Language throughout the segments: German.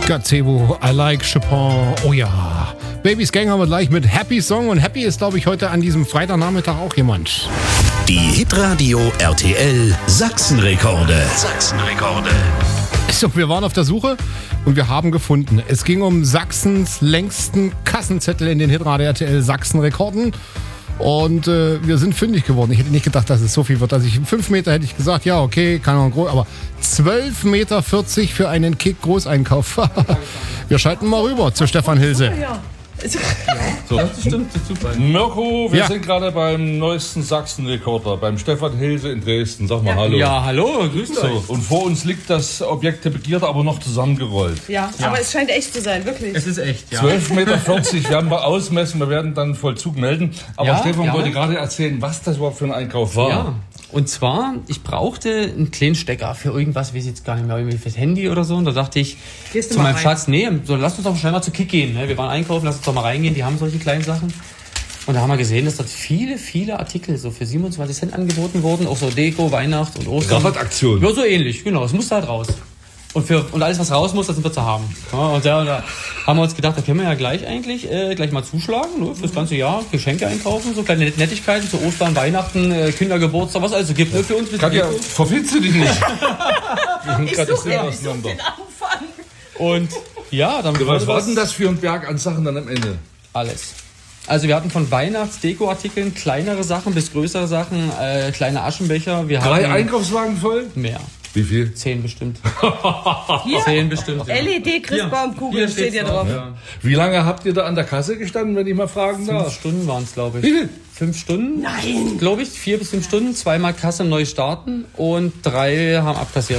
Gazebo, I like Chopin, oh ja. Babys Gang haben wir gleich mit Happy Song und Happy ist, glaube ich, heute an diesem Freitagnachmittag auch jemand. Die Hitradio RTL Sachsenrekorde. Sachsenrekorde. So, wir waren auf der Suche und wir haben gefunden. Es ging um Sachsens längsten Kassenzettel in den Hitradio RTL Sachsenrekorden. Und wir sind fündig geworden. Ich hätte nicht gedacht, dass es so viel wird. Also 5 Meter hätte ich gesagt, ja okay, kann auch groß, aber 12,40 Meter für einen Kick-Großeinkauf. Wir schalten mal rüber zu Stefan Hilse. Ja. So. Das stimmt, super. Mirko, wir sind gerade beim neuesten Sachsenrekorder, beim Stefan Hilse in Dresden. Sag mal hallo. Ja, hallo, grüßt euch. Und vor uns liegt das Objekt der Begierde, aber noch zusammengerollt. Ja, aber es scheint echt zu sein, wirklich. Es ist echt, ja. 12,40 Meter werden wir ausmessen, wir werden dann Vollzug melden. Aber Ja, Stefan ja. wollte gerade erzählen, was das überhaupt für ein Einkauf war. Ja. Und zwar, ich brauchte einen kleinen Stecker für irgendwas, weiß ich jetzt gar nicht mehr, irgendwie fürs Handy oder so. Und da dachte ich Gehst du zu mal meinem rein? Schatz, nee, so, lass uns doch schnell mal zu Kick gehen. Ne? Wir waren einkaufen, lass uns doch mal reingehen, die haben solche kleinen Sachen. Und da haben wir gesehen, dass dort viele Artikel so für 27 Cent angeboten wurden. Auch so Deko, Weihnacht und Ostern. Rabattaktion. Ja, so ähnlich, genau. Es musste halt raus. Und alles, was raus muss, das sind wir zu haben. Ja, und da haben wir uns gedacht, da können wir ja gleich mal zuschlagen, ne, fürs ganze Jahr. Geschenke einkaufen, so kleine Nettigkeiten zu Ostern, Weihnachten, Kindergeburtstag, was also gibt. Ne, für uns. Katja, verfehlst du dich nicht? Ich suche den Anfang. Und ja, dann Was war denn das für ein Berg an Sachen dann am Ende? alles. Also wir hatten von Weihnachtsdeko-Artikeln kleinere Sachen bis größere Sachen, kleine Aschenbecher. Wir 3 hatten Einkaufswagen voll? mehr. Wie viel? 10 bestimmt. Hier? 10 bestimmt. Ja. LED-Christbaumkugel steht hier drauf. Ja. Wie lange habt ihr da an der Kasse gestanden, wenn ich mal fragen 5 darf? Stunden waren es, glaube ich. Wie viel? 5 Stunden? Nein! Glaube ich, 4 bis 5 Stunden, 2-mal Kasse neu starten und 3 haben abkassiert.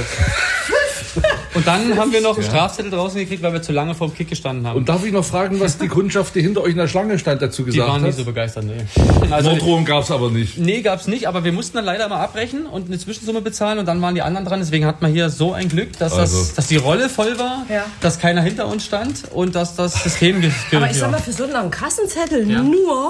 Und dann haben wir noch einen Strafzettel draußen gekriegt, weil wir zu lange vorm Kick gestanden haben. Und darf ich noch fragen, was die Kundschaft, die hinter euch in der Schlange stand, dazu die gesagt waren hat? nicht so begeistert, nee. Also, Morddrohung gab's aber nicht. nee, gab's nicht, aber wir mussten dann leider mal abbrechen und eine Zwischensumme bezahlen und dann waren die anderen dran. Deswegen hat man hier so ein Glück, dass, dass die Rolle voll war, Ja. dass keiner hinter uns stand und dass das System Aber ich sag mal, für so einen langen Kassenzettel Ja. nur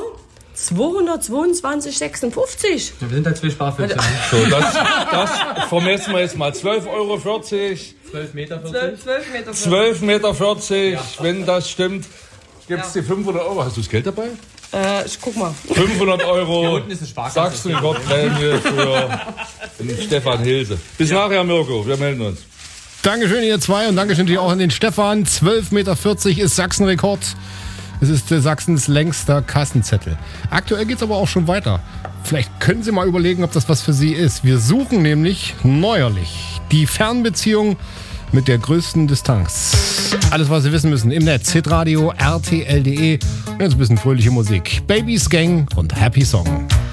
222,56 €. wir sind halt 2 Sparfüchse. So, das vermessen wir jetzt mal. 12,40 Euro, 12 Meter 40. 12 Meter. 12,40 Meter, wenn das stimmt. Gibt's die 500 Euro? Hast du das Geld dabei? Ich guck mal. 500 Euro. Hier unten ist eine Sparkasse. Sachsenrekordprämie für den Stefan Hilse. Bis nachher, Mirko. Wir melden uns. Dankeschön, ihr zwei, und Dankeschön natürlich auch an den Stefan. 12,40 Meter ist Sachsenrekord. Es ist Sachsens längster Kassenzettel. Aktuell geht es aber auch schon weiter. Vielleicht können Sie mal überlegen, ob das was für Sie ist. Wir suchen nämlich neuerlich die Fernbeziehung mit der größten Distanz. Alles, was Sie wissen müssen, im Netz, hitradio, rtl.de. Und jetzt ein bisschen fröhliche Musik. Babys Gang und Happy Song.